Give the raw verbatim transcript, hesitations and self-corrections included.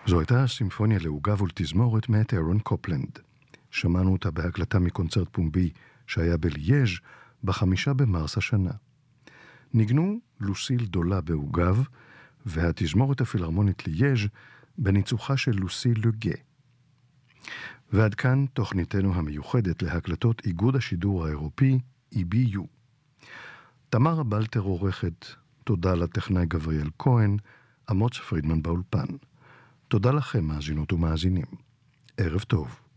זו הייתה סימפוניה לעוגה ולתזמורת מאת אירון קופלנד. שמענו אותה בהקלטה מקונצרט פומבי שהיה בלייז' בחמישה במרס השנה. ניגנו לוסיל דולה בעוגב, והתזמורת הפילהרמונית לייז' בניצוחה של לוסיל לגה. ועד כאן תוכניתנו המיוחדת להקלטות איגוד השידור האירופי אי בי יו. תמרה בלטר עורכת, תודה לטכנאי גבריאל כהן, אמוץ פרידמן באולפן. תודה לכם מאזינות ומאזינים. ערב טוב.